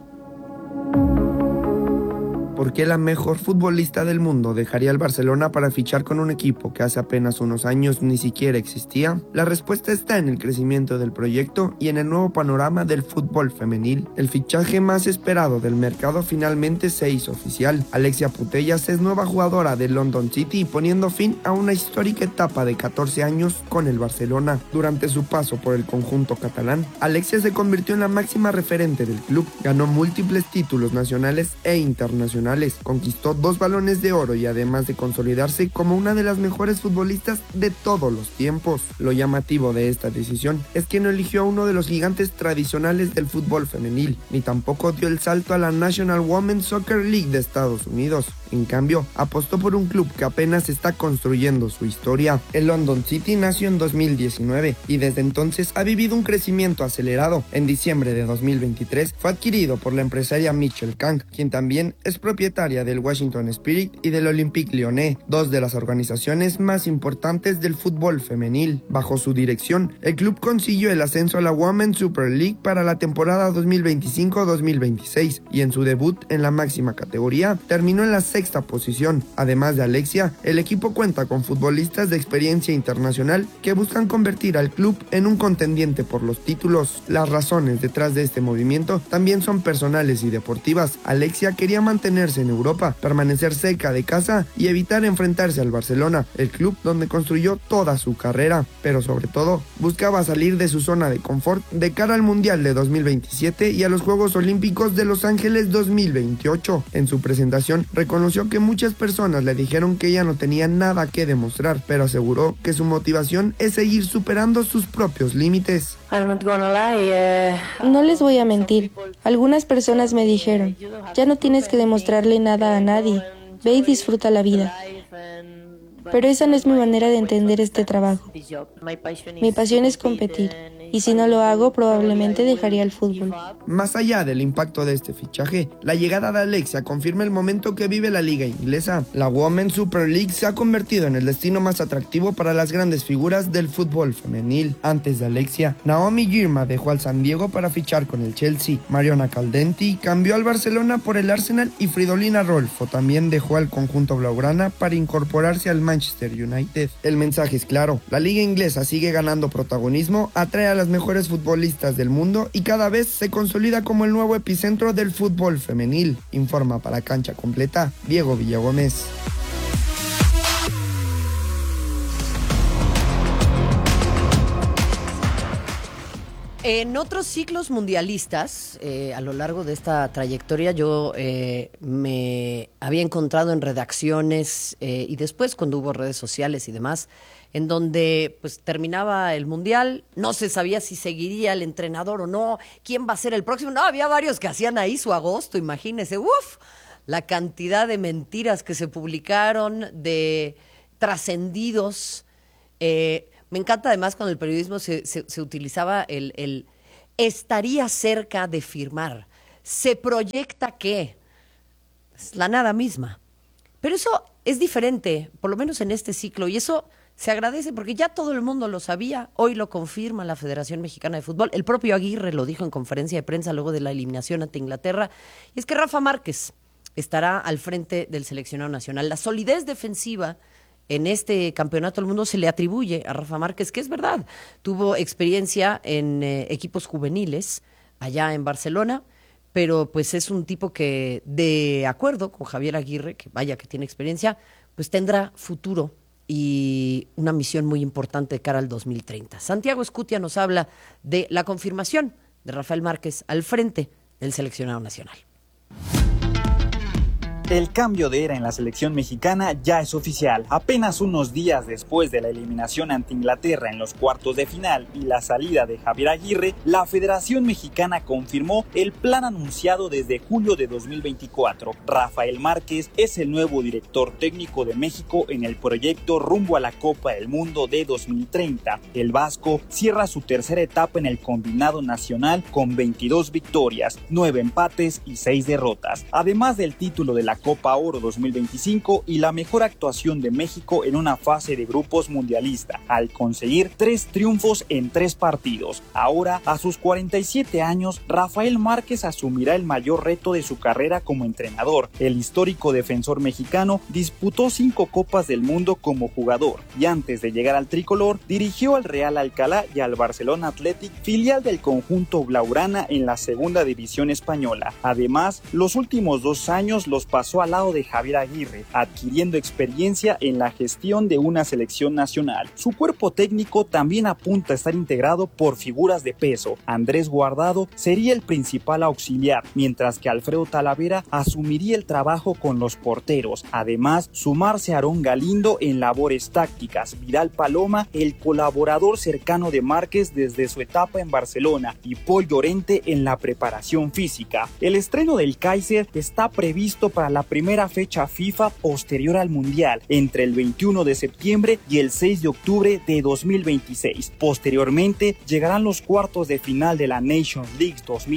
¿Por qué la mejor futbolista del mundo dejaría el Barcelona para fichar con un equipo que hace apenas unos años ni siquiera existía? La respuesta está en el crecimiento del proyecto y en el nuevo panorama del fútbol femenil. El fichaje más esperado del mercado finalmente se hizo oficial. Alexia Putellas es nueva jugadora del London City, poniendo fin a una histórica etapa de 14 años con el Barcelona. Durante su paso por el conjunto catalán, Alexia se convirtió en la máxima referente del club, ganó múltiples títulos nacionales e internacionales, conquistó 2 balones de oro y además de consolidarse como una de las mejores futbolistas de todos los tiempos. Lo llamativo de esta decisión es que no eligió a uno de los gigantes tradicionales del fútbol femenil, ni tampoco dio el salto a la National Women's Soccer League de Estados Unidos. En cambio, apostó por un club que apenas está construyendo su historia. El London City nació en 2019 y desde entonces ha vivido un crecimiento acelerado. En diciembre de 2023 fue adquirido por la empresaria Michel Kahn, quien también es propietaria del Washington Spirit y del Olympique Lyonnais, 2 de las organizaciones más importantes del fútbol femenil. Bajo su dirección, el club consiguió el ascenso a la Women's Super League para la temporada 2025-2026 y en su debut en la máxima categoría terminó en la 6ª posición. Además de Alexia, el equipo cuenta con futbolistas de experiencia internacional que buscan convertir al club en un contendiente por los títulos. Las razones detrás de este movimiento también son personales y deportivas. Alexia quería mantenerse en Europa, permanecer cerca de casa y evitar enfrentarse al Barcelona, el club donde construyó toda su carrera, pero sobre todo buscaba salir de su zona de confort de cara al Mundial de 2027 y a los Juegos Olímpicos de Los Ángeles 2028. En su presentación reconoció que muchas personas le dijeron que ella no tenía nada que demostrar, pero aseguró que su motivación es seguir superando sus propios límites.
No les voy a mentir, algunas personas me dijeron, ya no tienes que demostrarle nada a nadie, ve y disfruta la vida. Pero esa no es mi manera de entender este trabajo. Mi pasión es competir, y si no lo hago, probablemente dejaría el fútbol.
Más allá del impacto de este fichaje, la llegada de Alexia confirma el momento que vive la liga inglesa. La Women's Super League se ha convertido en el destino más atractivo para las grandes figuras del fútbol femenil. Antes de Alexia, Naomi Girma dejó al San Diego para fichar con el Chelsea. Mariona Caldenti cambió al Barcelona por el Arsenal y Fridolina Rolfo también dejó al conjunto blaugrana para incorporarse al Manchester United. El mensaje es claro, la liga inglesa sigue ganando protagonismo, atrae a las mejores futbolistas del mundo y cada vez se consolida como el nuevo epicentro del fútbol femenil. Informa para Cancha Completa, Diego Villagómez.
En otros ciclos mundialistas, a lo largo de esta trayectoria, yo me había encontrado en redacciones y después cuando hubo redes sociales y demás, en donde pues terminaba el mundial, no se sabía si seguiría el entrenador o no, quién va a ser el próximo. No, había varios que hacían ahí su agosto, imagínense, la cantidad de mentiras que se publicaron, de trascendidos. Me encanta además cuando el periodismo se utilizaba el estaría cerca de firmar, se proyecta que es la nada misma. Pero eso es diferente, por lo menos en este ciclo, y eso se agradece porque ya todo el mundo lo sabía, hoy lo confirma la Federación Mexicana de Fútbol, el propio Aguirre lo dijo en conferencia de prensa luego de la eliminación ante Inglaterra, y es que Rafa Márquez estará al frente del seleccionado nacional. La solidez defensiva en este campeonato del mundo se le atribuye a Rafa Márquez, que es verdad, tuvo experiencia en equipos juveniles allá en Barcelona, pero pues es un tipo que, de acuerdo con Javier Aguirre, que vaya que tiene experiencia, pues tendrá futuro y una misión muy importante de cara al 2030. Santiago Escutia nos habla de la confirmación de Rafael Márquez al frente del seleccionado nacional.
El cambio de era en la selección mexicana ya es oficial. Apenas unos días después de la eliminación ante Inglaterra en los cuartos de final y la salida de Javier Aguirre, la Federación Mexicana confirmó el plan anunciado desde julio de 2024. Rafael Márquez es el nuevo director técnico de México en el proyecto rumbo a la Copa del Mundo de 2030. El vasco cierra su tercera etapa en el combinado nacional con 22 victorias, 9 empates y 6 derrotas, además del título de la Copa Oro 2025 y la mejor actuación de México en una fase de grupos mundialista, al conseguir 3 triunfos en 3 partidos. Ahora, a sus 47 años, Rafael Márquez asumirá el mayor reto de su carrera como entrenador. El histórico defensor mexicano disputó 5 Copas del Mundo como jugador y antes de llegar al tricolor, dirigió al Real Alcalá y al Barcelona Athletic, filial del conjunto blaugrana en la segunda división española. Además, los últimos 2 años los pasó al lado de Javier Aguirre, adquiriendo experiencia en la gestión de una selección nacional. Su cuerpo técnico también apunta a estar integrado por figuras de peso. Andrés Guardado sería el principal auxiliar, mientras que Alfredo Talavera asumiría el trabajo con los porteros. Además, sumarse a Aarón Galindo en labores tácticas, Vidal Paloma, el colaborador cercano de Márquez desde su etapa en Barcelona, y Paul Llorente en la preparación física. El estreno del Kaiser está previsto para la primera fecha FIFA posterior al Mundial, entre el 21 de septiembre y el 6 de octubre de 2026. Posteriormente, llegarán los cuartos de final de la Nations League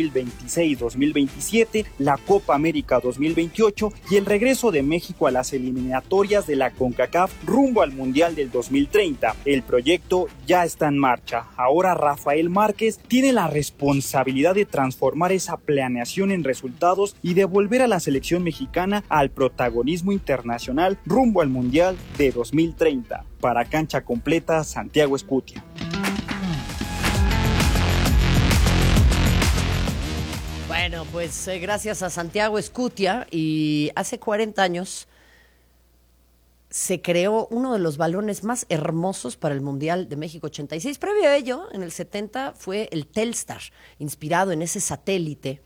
2026-2027, la Copa América 2028 y el regreso de México a las eliminatorias de la CONCACAF rumbo al Mundial del 2030. El proyecto ya está en marcha. Ahora Rafael Márquez tiene la responsabilidad de transformar esa planeación en resultados y devolver a la selección mexicana al protagonismo internacional rumbo al Mundial de 2030. Para Cancha Completa, Santiago Escutia.
Bueno, pues gracias a Santiago Escutia, y hace 40 años se creó uno de los balones más hermosos para el Mundial de México 86. Previo a ello, en el 70, fue el Telstar, inspirado en ese satélite,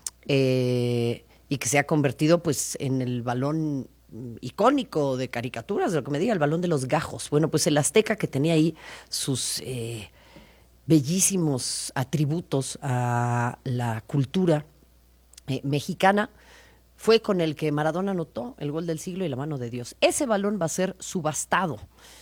y que se ha convertido pues en el balón icónico de caricaturas, de lo que me diga, el balón de los gajos. Bueno, pues el Azteca, que tenía ahí sus bellísimos atributos a la cultura mexicana, fue con el que Maradona anotó el gol del siglo y la mano de Dios. Ese balón va a ser subastado,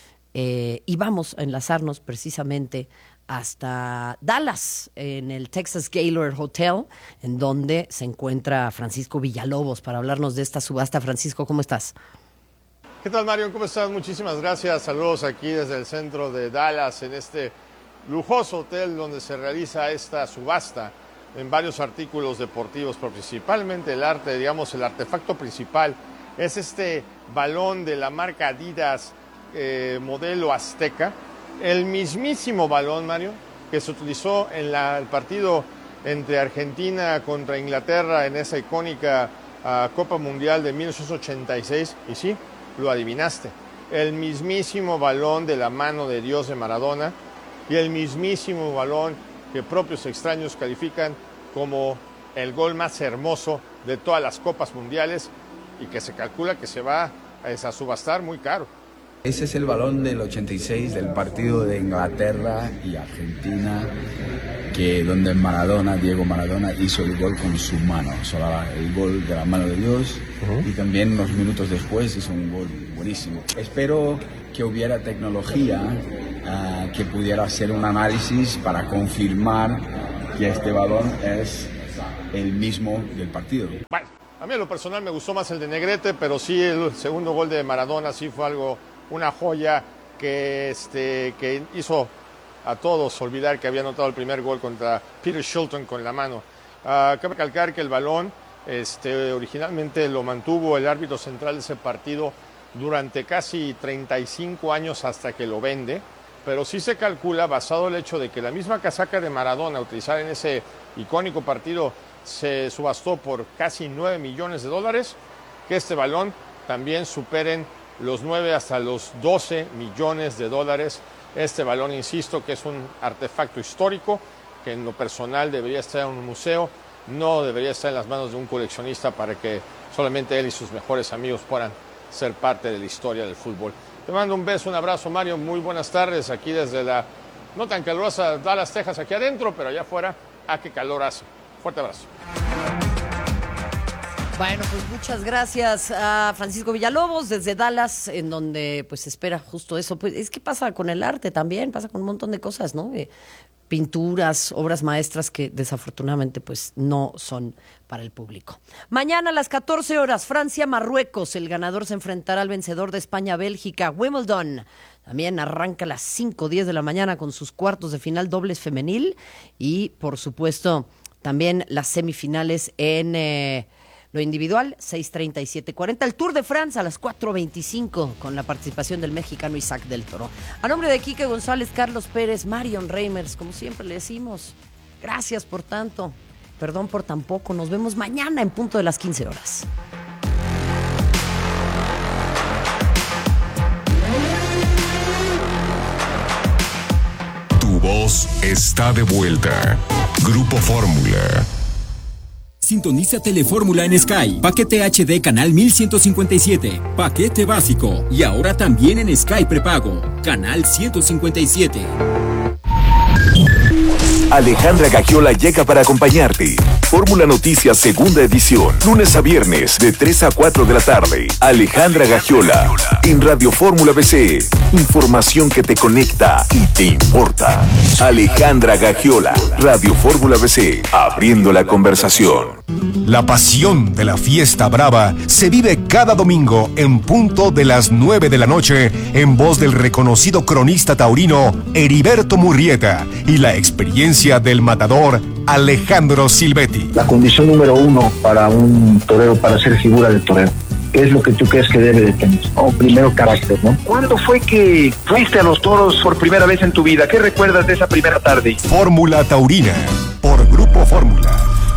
y vamos a enlazarnos precisamente hasta Dallas, en el Texas Gaylord Hotel, en donde se encuentra Francisco Villalobos para hablarnos de esta subasta. Francisco, ¿cómo estás?
¿Qué tal, Mario? ¿Cómo estás? Muchísimas gracias. Saludos aquí desde el centro de Dallas, en este lujoso hotel donde se realiza esta subasta en varios artículos deportivos, pero principalmente el arte, digamos, el artefacto principal es este balón de la marca Adidas, modelo Azteca. El mismísimo balón, Mario, que se utilizó en el partido entre Argentina contra Inglaterra en esa icónica Copa Mundial de 1986. Y sí, lo adivinaste. El mismísimo balón de la mano de Dios de Maradona y el mismísimo balón que propios extraños califican como el gol más hermoso de todas las Copas Mundiales y que se calcula que se va a subastar muy caro.
Ese es el balón del 86 del partido de Inglaterra y Argentina, donde Diego Maradona hizo el gol con su mano, el gol de la mano de Dios, y también unos minutos después hizo un gol buenísimo. Espero que hubiera tecnología que pudiera hacer un análisis para confirmar que este balón es el mismo del partido.
Bueno, a mí en lo personal me gustó más el de Negrete, pero sí el segundo gol de Maradona sí fue una joya que hizo a todos olvidar que había anotado el primer gol contra Peter Shilton con la mano. Cabe recalcar que el balón Originalmente lo mantuvo el árbitro central de ese partido durante casi 35 años hasta que lo vende, pero sí se calcula, basado en el hecho de que la misma casaca de Maradona utilizada en ese icónico partido se subastó por casi $9 millones, que este balón también superen los 9 hasta los 12 millones de dólares. Este balón, insisto, que es un artefacto histórico, que en lo personal debería estar en un museo, no debería estar en las manos de un coleccionista para que solamente él y sus mejores amigos puedan ser parte de la historia del fútbol. Te mando un beso, un abrazo, Mario, muy buenas tardes, aquí desde la no tan calurosa Dallas, Texas, aquí adentro, pero allá afuera, qué calor hace. Fuerte abrazo.
Bueno, pues muchas gracias a Francisco Villalobos desde Dallas, en donde pues espera justo eso. Pues es que pasa con el arte también, pasa con un montón de cosas, ¿no? Pinturas, obras maestras que desafortunadamente pues no son para el público. Mañana a las 14 horas, Francia-Marruecos. El ganador se enfrentará al vencedor de España-Bélgica, Wimbledon. También arranca a las 5:10 de la mañana con sus cuartos de final dobles femenil. Y, por supuesto, también las semifinales en lo individual, 6:30 y 7:40. El Tour de France a las 4:25 con la participación del mexicano Isaac del Toro. A nombre de Quique González, Carlos Pérez, Marion Reimers, como siempre le decimos, gracias por tanto, perdón por tan poco. Nos vemos mañana en punto de las 15 horas.
Tu voz está de vuelta. Grupo Fórmula.
Sintoniza Telefórmula en Sky. Paquete HD canal 1157. Paquete básico. Y ahora también en Sky prepago. Canal 157.
Alejandra Gagiola llega para acompañarte. Fórmula Noticias segunda edición. Lunes a viernes de 3 a 4 de la tarde. Alejandra Gagiola. En Radio Fórmula BC. Información que te conecta y te importa. Alejandra Gagiola. Radio Fórmula BC. Abriendo la conversación.
La pasión de la fiesta brava se vive cada domingo en punto de las 9 de la noche en voz del reconocido cronista taurino Heriberto Murrieta y la experiencia del matador Alejandro Silvetti.
La condición número 1 para un torero, para ser figura del torero, ¿qué es lo que tú crees que debe de tener? Primero, carácter, ¿no? ¿Cuándo fue que fuiste a los toros por primera vez en tu vida? ¿Qué recuerdas de esa primera tarde?
Fórmula Taurina, por Grupo Fórmula.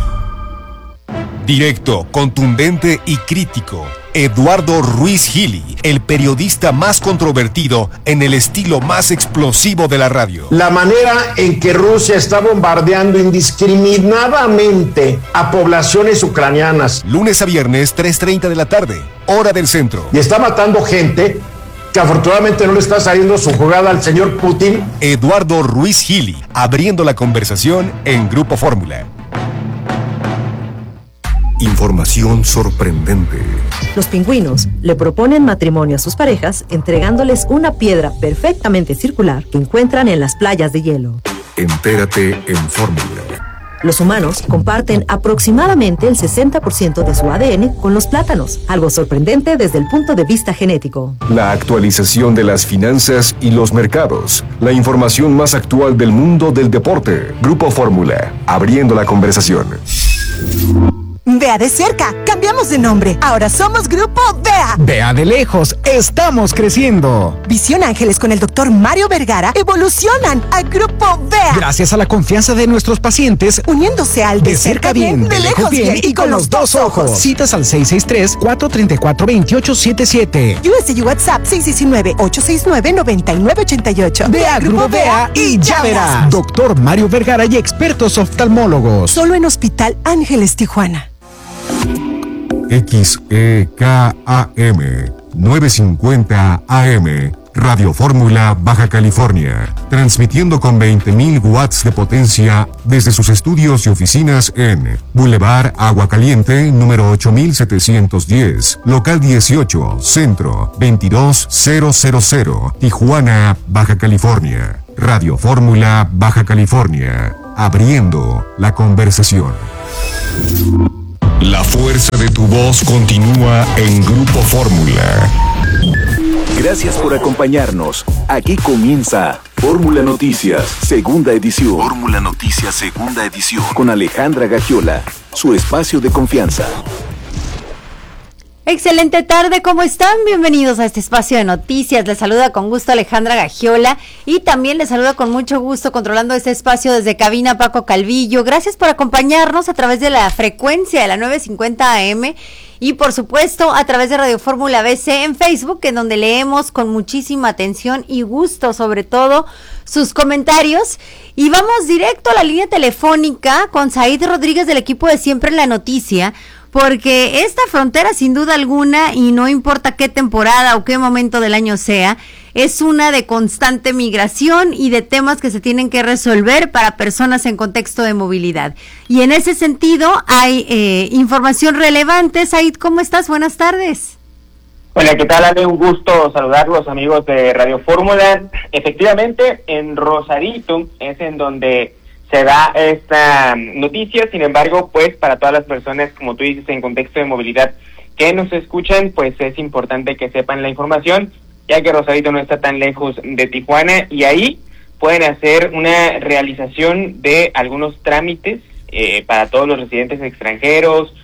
Directo, contundente y crítico. Eduardo Ruiz Gili, el periodista más controvertido en el estilo más explosivo de la radio.
La manera en que Rusia está bombardeando indiscriminadamente a poblaciones ucranianas.
Lunes a viernes, 3:30 de la tarde, hora del centro.
Y está matando gente que afortunadamente no le está saliendo su jugada al señor Putin.
Eduardo Ruiz Gili, abriendo la conversación en Grupo Fórmula. Información sorprendente.
Los pingüinos le proponen matrimonio a sus parejas entregándoles una piedra perfectamente circular que encuentran en las playas de hielo.
Entérate en Fórmula.
Los humanos comparten aproximadamente el 60% de su ADN con los plátanos, algo sorprendente desde el punto de vista genético.
La actualización de las finanzas y los mercados. La información más actual del mundo del deporte. Grupo Fórmula, abriendo la conversación.
Vea de cerca, cambiamos de nombre. Ahora somos Grupo Vea.
Vea de lejos, estamos creciendo.
Visión Ángeles con el doctor Mario Vergara evolucionan a Grupo Vea.
Gracias a la confianza de nuestros pacientes,
uniéndose al de cerca bien, de lejos bien y con los dos ojos.
Citas al 663-434-2877.
USG WhatsApp 619-869-9988.
Vea Grupo Vea y ya verás. Doctor Mario Vergara y expertos oftalmólogos.
Solo en Hospital Ángeles Tijuana.
XEKAM 950 AM Radio Fórmula Baja California, transmitiendo con 20.000 watts de potencia desde sus estudios y oficinas en Boulevard Agua Caliente, número 8710, local 18, centro 22000, Tijuana, Baja California. Radio Fórmula Baja California, abriendo la conversación. La fuerza de tu voz continúa en Grupo Fórmula.
Gracias por acompañarnos. Aquí comienza Fórmula Noticias, segunda edición. Fórmula Noticias, segunda edición. Con Alejandra Gagiola. su espacio de confianza.
Excelente tarde, ¿cómo están? Bienvenidos a este espacio de noticias. Les saluda con gusto Alejandra Gagiola y también les saluda con mucho gusto controlando este espacio desde cabina Paco Calvillo. Gracias por acompañarnos a través de la frecuencia de la 950 AM y por supuesto a través de Radio Fórmula BC en Facebook, en donde leemos con muchísima atención y gusto sobre todo sus comentarios. Y vamos directo a la línea telefónica con Said Rodríguez del equipo de Siempre en la Noticia, porque esta frontera sin duda alguna, y no importa qué temporada o qué momento del año sea, es una de constante migración y de temas que se tienen que resolver para personas en contexto de movilidad. Y en ese sentido hay información relevante. Said, ¿cómo estás? Buenas tardes.
Hola, ¿qué tal, Ale? Un gusto saludarlos, amigos de Radio Fórmula. Efectivamente, en Rosarito es en donde se da esta noticia. Sin embargo, pues para todas las personas, como tú dices, en contexto de movilidad que nos escuchan, pues es importante que sepan la información, ya que Rosarito no está tan lejos de Tijuana y ahí pueden hacer una realización de algunos trámites para todos los residentes extranjeros,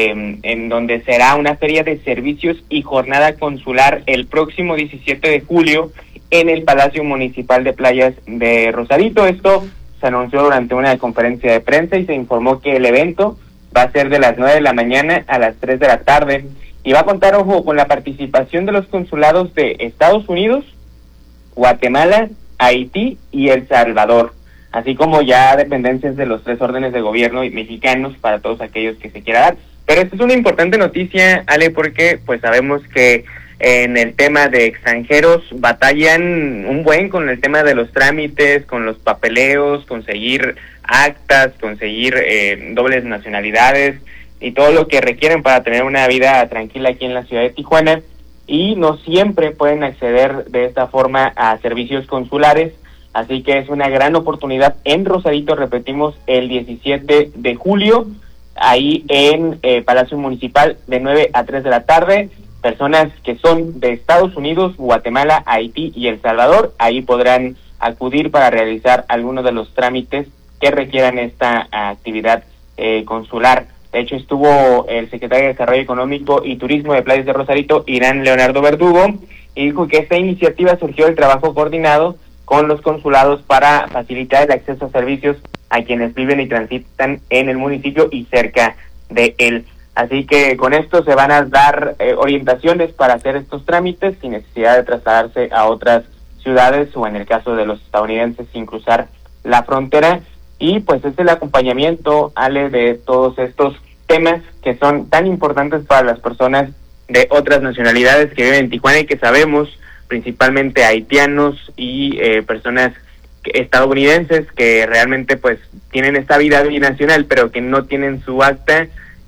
en donde será una feria de servicios y jornada consular el próximo 17 de julio en el Palacio Municipal de Playas de Rosarito. Esto se anunció durante una conferencia de prensa y se informó que el evento va a ser de las 9 de la mañana a las 3 de la tarde y va a contar, ojo, con la participación de los consulados de Estados Unidos, Guatemala, Haití y El Salvador, así como ya dependencias de los 3 órdenes de gobierno y mexicanos para todos aquellos que se quiera dar. Pero esta es una importante noticia, Ale, porque pues sabemos que en el tema de extranjeros batallan un buen con el tema de los trámites, con los papeleos, conseguir actas, conseguir dobles nacionalidades y todo lo que requieren para tener una vida tranquila aquí en la ciudad de Tijuana, y no siempre pueden acceder de esta forma a servicios consulares, así que es una gran oportunidad en Rosarito, repetimos, el 17 de julio, ahí en Palacio Municipal de 9 a 3 de la tarde. Personas que son de Estados Unidos, Guatemala, Haití y El Salvador, ahí podrán acudir para realizar algunos de los trámites que requieran esta actividad consular. De hecho, estuvo el secretario de Desarrollo Económico y Turismo de Playas de Rosarito, Irán Leonardo Verdugo, y dijo que esta iniciativa surgió del trabajo coordinado con los consulados para facilitar el acceso a servicios a quienes viven y transitan en el municipio y cerca de él. Así que con esto se van a dar orientaciones para hacer estos trámites sin necesidad de trasladarse a otras ciudades o en el caso de los estadounidenses sin cruzar la frontera. Y pues es el acompañamiento, Ale, de todos estos temas que son tan importantes para las personas de otras nacionalidades que viven en Tijuana y que sabemos, principalmente haitianos y personas estadounidenses que realmente pues tienen esta vida binacional pero que no tienen su acta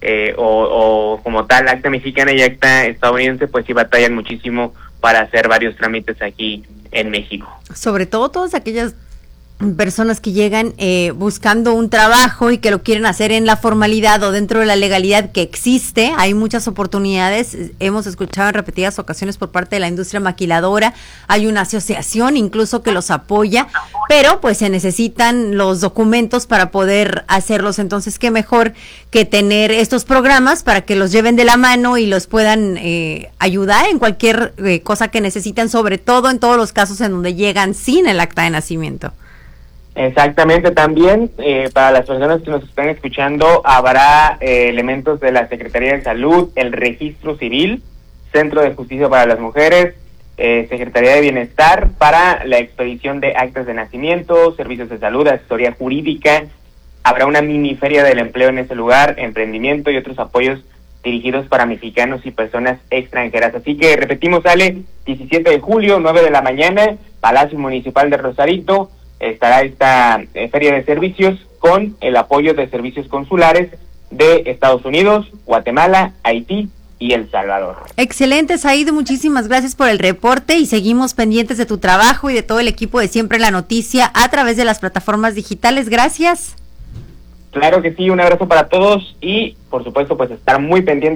o como tal acta mexicana y acta estadounidense, pues sí batallan muchísimo para hacer varios trámites aquí en México.
Sobre todo todas aquellas personas que llegan buscando un trabajo y que lo quieren hacer en la formalidad o dentro de la legalidad que existe. Hay muchas oportunidades, hemos escuchado en repetidas ocasiones por parte de la industria maquiladora, hay una asociación incluso que los apoya, pero pues se necesitan los documentos para poder hacerlos. Entonces qué mejor que tener estos programas para que los lleven de la mano y los puedan ayudar en cualquier cosa que necesiten, sobre todo en todos los casos en donde llegan sin el acta de nacimiento.
Exactamente, también para las personas que nos están escuchando habrá elementos de la Secretaría de Salud, el Registro Civil, Centro de Justicia para las Mujeres, Secretaría de Bienestar para la expedición de actas de nacimiento, servicios de salud, asesoría jurídica. Habrá una mini feria del empleo en ese lugar, emprendimiento y otros apoyos dirigidos para mexicanos y personas extranjeras. Así que repetimos, Ale, 17 de julio, 9 de la mañana, Palacio Municipal de Rosarito. Estará esta feria de servicios con el apoyo de servicios consulares de Estados Unidos, Guatemala, Haití y El Salvador.
Excelente, Said, muchísimas gracias por el reporte y seguimos pendientes de tu trabajo y de todo el equipo de Siempre en la Noticia a través de las plataformas digitales. Gracias.
Claro que sí, un abrazo para todos y por supuesto pues estar muy pendientes